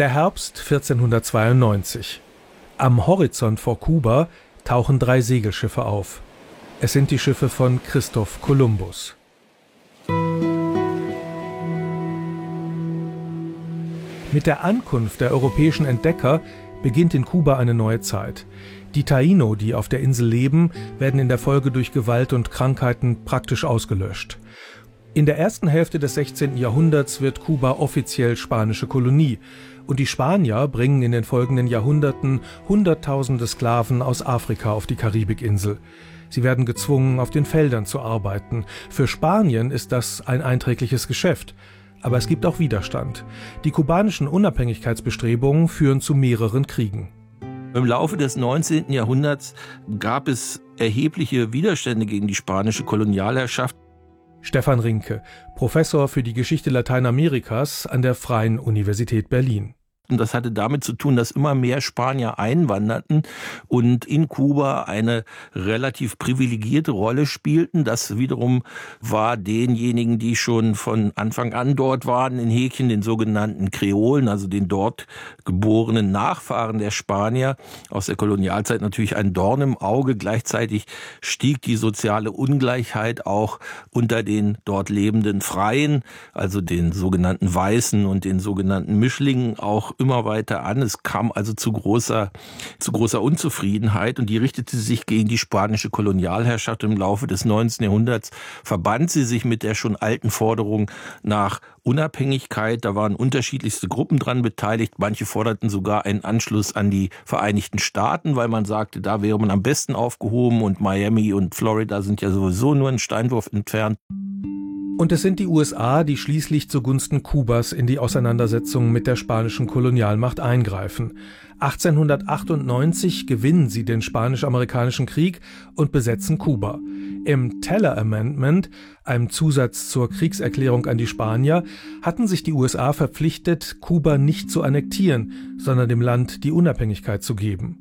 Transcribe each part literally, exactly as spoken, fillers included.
Der Herbst vierzehnhundertzweiundneunzig. Am Horizont vor Kuba tauchen drei Segelschiffe auf. Es sind die Schiffe von Christoph Kolumbus. Mit der Ankunft der europäischen Entdecker beginnt in Kuba eine neue Zeit. Die Taíno, die auf der Insel leben, werden in der Folge durch Gewalt und Krankheiten praktisch ausgelöscht. In der ersten Hälfte des sechzehnten Jahrhunderts wird Kuba offiziell spanische Kolonie. Und die Spanier bringen in den folgenden Jahrhunderten Hunderttausende Sklaven aus Afrika auf die Karibikinsel. Sie werden gezwungen, auf den Feldern zu arbeiten. Für Spanien ist das ein einträgliches Geschäft. Aber es gibt auch Widerstand. Die kubanischen Unabhängigkeitsbestrebungen führen zu mehreren Kriegen. Im Laufe des neunzehnten Jahrhunderts gab es erhebliche Widerstände gegen die spanische Kolonialherrschaft. Stefan Rinke, Professor für die Geschichte Lateinamerikas an der Freien Universität Berlin. Und das hatte damit zu tun, dass immer mehr Spanier einwanderten und in Kuba eine relativ privilegierte Rolle spielten. Das wiederum war denjenigen, die schon von Anfang an dort waren, in Häkchen, den sogenannten Kreolen, also den dort geborenen Nachfahren der Spanier aus der Kolonialzeit, natürlich ein Dorn im Auge. Gleichzeitig stieg die soziale Ungleichheit auch unter den dort lebenden Freien, also den sogenannten Weißen und den sogenannten Mischlingen, auch immer weiter an. Es kam also zu großer, zu großer Unzufriedenheit und die richtete sich gegen die spanische Kolonialherrschaft. Im Laufe des neunzehnten Jahrhunderts verband sie sich mit der schon alten Forderung nach Unabhängigkeit. Da waren unterschiedlichste Gruppen dran beteiligt. Manche forderten sogar einen Anschluss an die Vereinigten Staaten, weil man sagte, da wäre man am besten aufgehoben und Miami und Florida sind ja sowieso nur einen Steinwurf entfernt. Und es sind die U S A, die schließlich zugunsten Kubas in die Auseinandersetzung mit der spanischen Kolonialmacht eingreifen. achtzehnhundertachtundneunzig gewinnen sie den Spanisch-Amerikanischen Krieg und besetzen Kuba. Im Teller Amendment, einem Zusatz zur Kriegserklärung an die Spanier, hatten sich die U S A verpflichtet, Kuba nicht zu annektieren, sondern dem Land die Unabhängigkeit zu geben.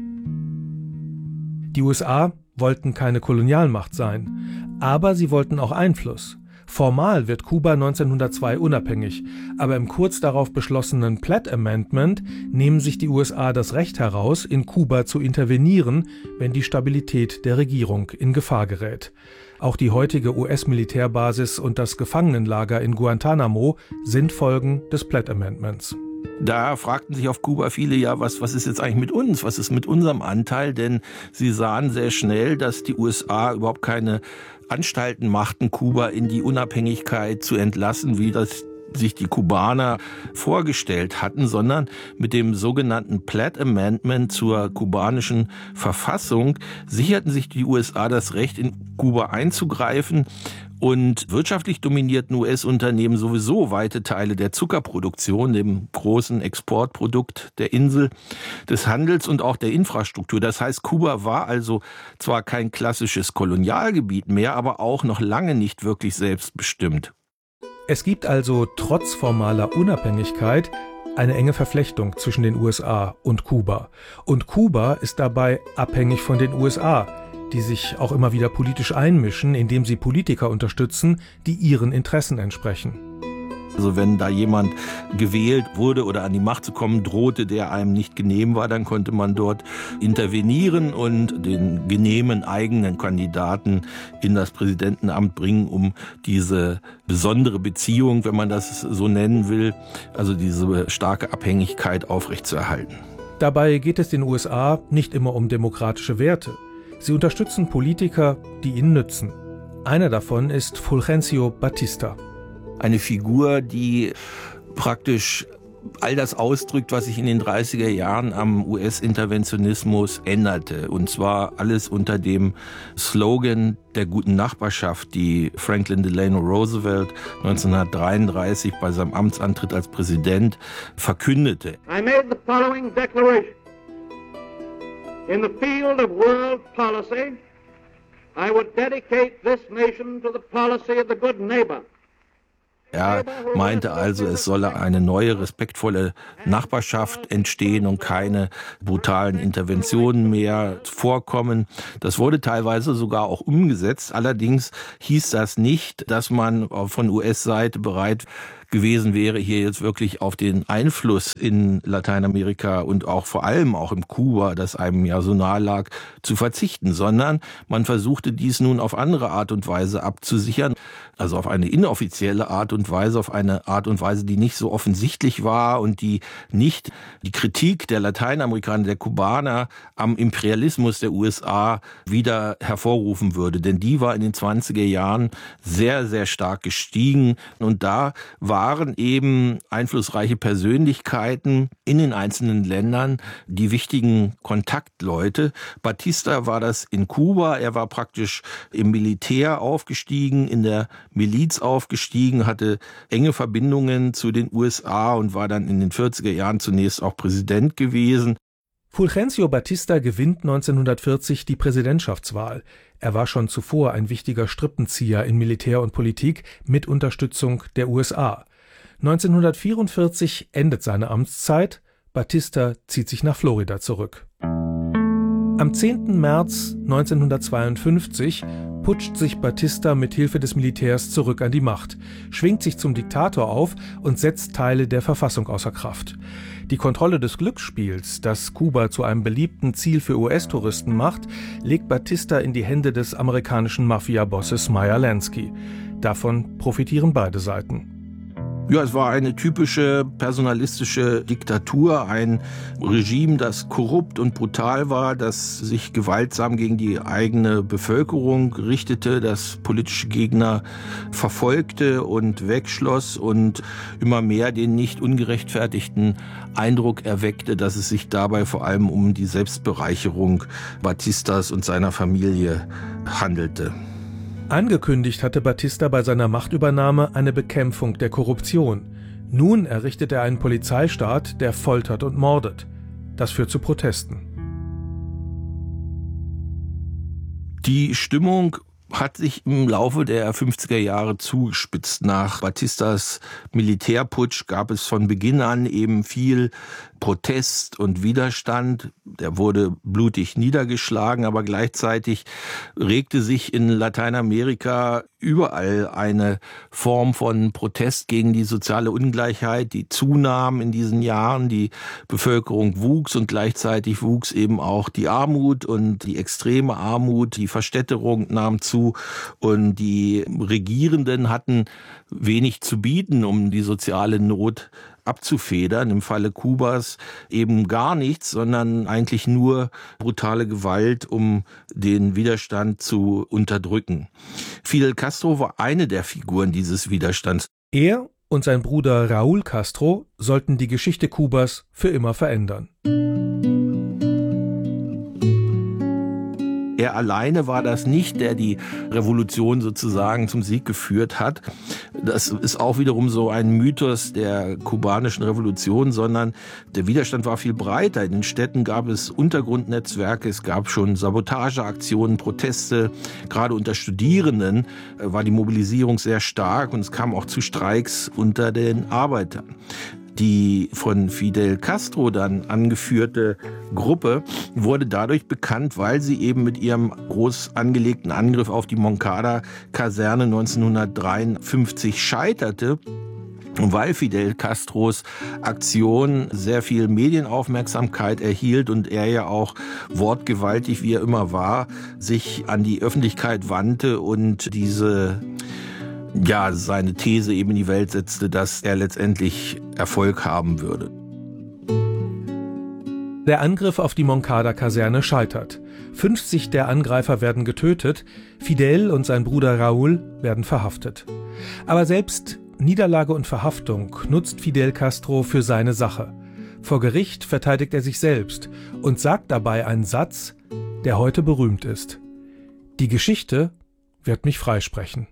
Die U S A wollten keine Kolonialmacht sein, aber sie wollten auch Einfluss. Formal wird Kuba neunzehnhundertzwei unabhängig, aber im kurz darauf beschlossenen Platt Amendment nehmen sich die U S A das Recht heraus, in Kuba zu intervenieren, wenn die Stabilität der Regierung in Gefahr gerät. Auch die heutige U S-Militärbasis und das Gefangenenlager in Guantanamo sind Folgen des Platt Amendments. Da fragten sich auf Kuba viele, ja, was, was ist jetzt eigentlich mit uns? Was ist mit unserem Anteil? Denn sie sahen sehr schnell, dass die U S A überhaupt keine Anstalten machten, Kuba in die Unabhängigkeit zu entlassen, wie das sich die Kubaner vorgestellt hatten, sondern mit dem sogenannten Platt Amendment zur kubanischen Verfassung sicherten sich die U S A das Recht, in Kuba einzugreifen. Und wirtschaftlich dominierten U S-Unternehmen sowieso weite Teile der Zuckerproduktion, dem großen Exportprodukt der Insel, des Handels und auch der Infrastruktur. Das heißt, Kuba war also zwar kein klassisches Kolonialgebiet mehr, aber auch noch lange nicht wirklich selbstbestimmt. Es gibt also trotz formaler Unabhängigkeit eine enge Verflechtung zwischen den U S A und Kuba. Und Kuba ist dabei abhängig von den U S A, die sich auch immer wieder politisch einmischen, indem sie Politiker unterstützen, die ihren Interessen entsprechen. Also wenn da jemand gewählt wurde oder an die Macht zu kommen drohte, der einem nicht genehm war, dann konnte man dort intervenieren und den genehmen eigenen Kandidaten in das Präsidentenamt bringen, um diese besondere Beziehung, wenn man das so nennen will, also diese starke Abhängigkeit aufrechtzuerhalten. Dabei geht es den U S A nicht immer um demokratische Werte. Sie unterstützen Politiker, die ihnen nützen. Einer davon ist Fulgencio Batista. Eine Figur, die praktisch all das ausdrückt, was sich in den dreißiger Jahren am U S-Interventionismus änderte. Und zwar alles unter dem Slogan der guten Nachbarschaft, die Franklin Delano Roosevelt neunzehnhundertdreiunddreißig bei seinem Amtsantritt als Präsident verkündete. I made the following declaration. In the field of world policy, I would dedicate this nation to the policy of the good neighbor. Er meinte also, es solle eine neue, respektvolle Nachbarschaft entstehen und keine brutalen Interventionen mehr vorkommen. Das wurde teilweise sogar auch umgesetzt. Allerdings hieß das nicht, dass man von U S-Seite bereit gewesen wäre, hier jetzt wirklich auf den Einfluss in Lateinamerika und auch vor allem auch im Kuba, das einem ja so nahe lag, zu verzichten, sondern man versuchte dies nun auf andere Art und Weise abzusichern, also auf eine inoffizielle Art und Weise, auf eine Art und Weise, die nicht so offensichtlich war und die nicht die Kritik der Lateinamerikaner, der Kubaner am Imperialismus der U S A wieder hervorrufen würde. Denn die war in den zwanziger Jahren sehr, sehr stark gestiegen. Und da waren eben einflussreiche Persönlichkeiten in den einzelnen Ländern die wichtigen Kontaktleute. Batista war das in Kuba. Er war praktisch im Militär aufgestiegen, in der Miliz aufgestiegen, hatte enge Verbindungen zu den U S A und war dann in den vierziger Jahren zunächst auch Präsident gewesen. Fulgencio Batista gewinnt neunzehnhundertvierzig die Präsidentschaftswahl. Er war schon zuvor ein wichtiger Strippenzieher in Militär und Politik mit Unterstützung der U S A. neunzehnhundertvierundvierzig endet seine Amtszeit. Batista zieht sich nach Florida zurück. Am zehnten März neunzehnhundertzweiundfünfzig putscht sich Batista mit Hilfe des Militärs zurück an die Macht, schwingt sich zum Diktator auf und setzt Teile der Verfassung außer Kraft. Die Kontrolle des Glücksspiels, das Kuba zu einem beliebten Ziel für U S-Touristen macht, legt Batista in die Hände des amerikanischen Mafia-Bosses Meyer Lansky. Davon profitieren beide Seiten. Ja, es war eine typische personalistische Diktatur, ein Regime, das korrupt und brutal war, das sich gewaltsam gegen die eigene Bevölkerung richtete, das politische Gegner verfolgte und wegschloss und immer mehr den nicht ungerechtfertigten Eindruck erweckte, dass es sich dabei vor allem um die Selbstbereicherung Batistas und seiner Familie handelte. Angekündigt hatte Batista bei seiner Machtübernahme eine Bekämpfung der Korruption. Nun errichtet er einen Polizeistaat, der foltert und mordet. Das führt zu Protesten. Die Stimmung hat sich im Laufe der fünfziger Jahre zugespitzt. Nach Batistas Militärputsch gab es von Beginn an eben viel Protest und Widerstand. Der wurde blutig niedergeschlagen, aber gleichzeitig regte sich in Lateinamerika überall eine Form von Protest gegen die soziale Ungleichheit, die zunahm in diesen Jahren. Die Bevölkerung wuchs und gleichzeitig wuchs eben auch die Armut und die extreme Armut, die Verstädterung nahm zu und die Regierenden hatten wenig zu bieten, um die soziale Not abzufedern. Im Falle Kubas eben gar nichts, sondern eigentlich nur brutale Gewalt, um den Widerstand zu unterdrücken. Fidel Castro war eine der Figuren dieses Widerstands. Er und sein Bruder Raúl Castro sollten die Geschichte Kubas für immer verändern. Er alleine war das nicht, der die Revolution sozusagen zum Sieg geführt hat. Das ist auch wiederum so ein Mythos der kubanischen Revolution, sondern der Widerstand war viel breiter. In den Städten gab es Untergrundnetzwerke, es gab schon Sabotageaktionen, Proteste. Gerade unter Studierenden war die Mobilisierung sehr stark und es kam auch zu Streiks unter den Arbeitern. Die von Fidel Castro dann angeführte Gruppe wurde dadurch bekannt, weil sie eben mit ihrem groß angelegten Angriff auf die Moncada-Kaserne neunzehnhundertdreiundfünfzig scheiterte. Und weil Fidel Castros Aktion sehr viel Medienaufmerksamkeit erhielt und er ja auch wortgewaltig, wie er immer war, sich an die Öffentlichkeit wandte und diese ja, seine These eben in die Welt setzte, dass er letztendlich Erfolg haben würde. Der Angriff auf die Moncada-Kaserne scheitert. fünfzig der Angreifer werden getötet, Fidel und sein Bruder Raúl werden verhaftet. Aber selbst Niederlage und Verhaftung nutzt Fidel Castro für seine Sache. Vor Gericht verteidigt er sich selbst und sagt dabei einen Satz, der heute berühmt ist. Die Geschichte wird mich freisprechen.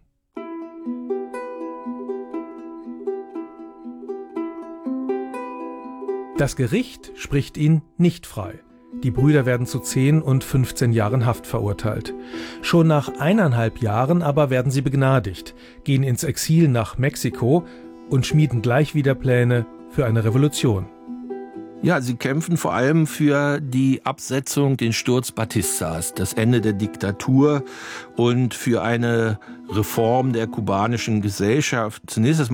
Das Gericht spricht ihn nicht frei. Die Brüder werden zu zehn und fünfzehn Jahren Haft verurteilt. Schon nach eineinhalb Jahren aber werden sie begnadigt, gehen ins Exil nach Mexiko und schmieden gleich wieder Pläne für eine Revolution. Ja, sie kämpfen vor allem für die Absetzung, den Sturz Batistas, das Ende der Diktatur und für eine Reform der kubanischen Gesellschaft. Zunächst erstmal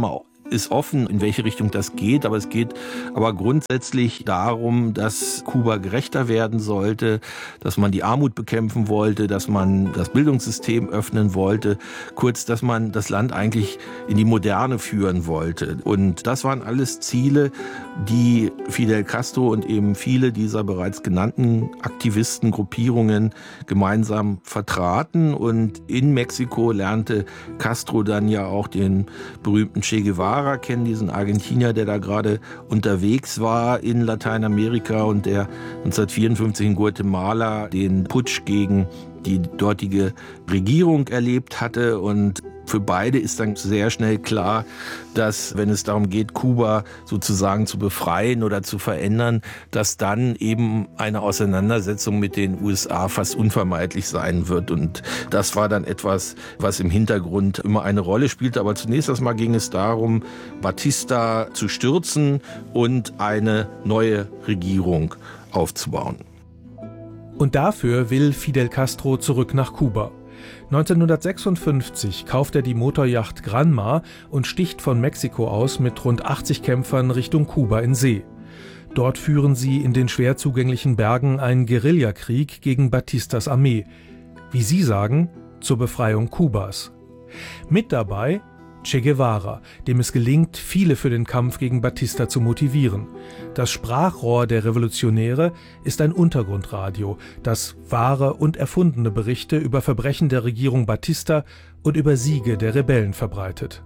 ist offen, in welche Richtung das geht, aber es geht aber grundsätzlich darum, dass Kuba gerechter werden sollte, dass man die Armut bekämpfen wollte, dass man das Bildungssystem öffnen wollte, kurz, dass man das Land eigentlich in die Moderne führen wollte. Und das waren alles Ziele, die Fidel Castro und eben viele dieser bereits genannten Aktivisten, Gruppierungen gemeinsam vertraten. Und in Mexiko lernte Castro dann ja auch den berühmten Che Guevara kennen, diesen Argentinier, der da gerade unterwegs war in Lateinamerika und der neunzehnhundertvierundfünfzig in Guatemala den Putsch gegen die dortige Regierung erlebt hatte. Und für beide ist dann sehr schnell klar, dass, wenn es darum geht, Kuba sozusagen zu befreien oder zu verändern, dass dann eben eine Auseinandersetzung mit den U S A fast unvermeidlich sein wird. Und das war dann etwas, was im Hintergrund immer eine Rolle spielte. Aber zunächst erstmal ging es darum, Batista zu stürzen und eine neue Regierung aufzubauen. Und dafür will Fidel Castro zurück nach Kuba. neunzehnhundertsechsundfünfzig kauft er die Motoryacht Granma und sticht von Mexiko aus mit rund achtzig Kämpfern Richtung Kuba in See. Dort führen sie in den schwer zugänglichen Bergen einen Guerillakrieg gegen Batistas Armee. Wie sie sagen, zur Befreiung Kubas. Mit dabei Che Guevara, dem es gelingt, viele für den Kampf gegen Batista zu motivieren. Das Sprachrohr der Revolutionäre ist ein Untergrundradio, das wahre und erfundene Berichte über Verbrechen der Regierung Batista und über Siege der Rebellen verbreitet.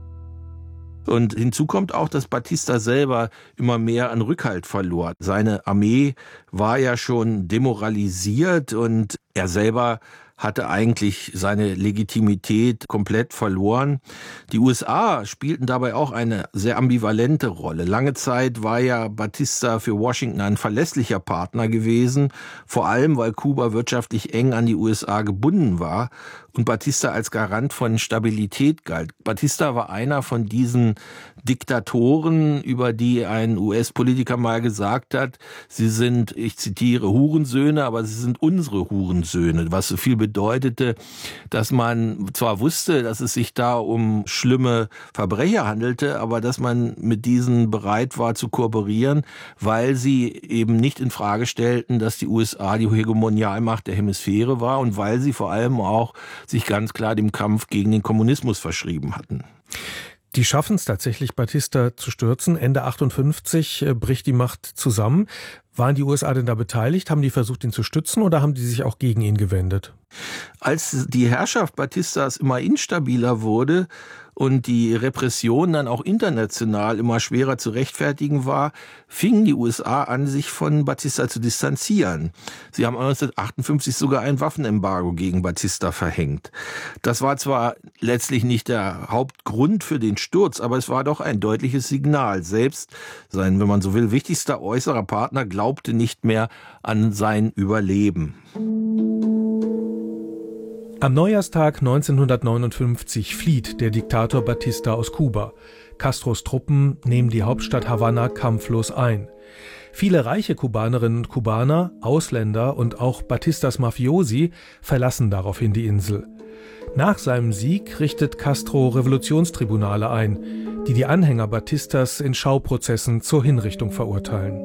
Und hinzu kommt auch, dass Batista selber immer mehr an Rückhalt verlor. Seine Armee war ja schon demoralisiert und er selber hatte eigentlich seine Legitimität komplett verloren. Die U S A spielten dabei auch eine sehr ambivalente Rolle. Lange Zeit war ja Batista für Washington ein verlässlicher Partner gewesen, vor allem weil Kuba wirtschaftlich eng an die U S A gebunden war und Batista als Garant von Stabilität galt. Batista war einer von diesen Diktatoren, über die ein U S-Politiker mal gesagt hat, sie sind, ich zitiere, Hurensöhne, aber sie sind unsere Hurensöhne, was so viel bedeutete, dass man zwar wusste, dass es sich da um schlimme Verbrecher handelte, aber dass man mit diesen bereit war zu kooperieren, weil sie eben nicht in Frage stellten, dass die U S A die Hegemonialmacht der Hemisphäre war und weil sie vor allem auch sich ganz klar dem Kampf gegen den Kommunismus verschrieben hatten. Die schaffen es tatsächlich, Batista zu stürzen. Ende achtundfünfzig äh, bricht die Macht zusammen. Waren die U S A denn da beteiligt? Haben die versucht, ihn zu stützen oder haben die sich auch gegen ihn gewendet? Als die Herrschaft Batistas immer instabiler wurde und die Repression dann auch international immer schwerer zu rechtfertigen war, fingen die U S A an, sich von Batista zu distanzieren. Sie haben neunzehnhundertachtundfünfzig sogar ein Waffenembargo gegen Batista verhängt. Das war zwar letztlich nicht der Hauptgrund für den Sturz, aber es war doch ein deutliches Signal. Selbst sein, wenn man so will, wichtigster äußerer Partner glaubte nicht mehr an sein Überleben. Am Neujahrstag neunzehnhundertneunundfünfzig flieht der Diktator Batista aus Kuba. Castros Truppen nehmen die Hauptstadt Havanna kampflos ein. Viele reiche Kubanerinnen und Kubaner, Ausländer und auch Batistas Mafiosi verlassen daraufhin die Insel. Nach seinem Sieg richtet Castro Revolutionstribunale ein, die die Anhänger Batistas in Schauprozessen zur Hinrichtung verurteilen.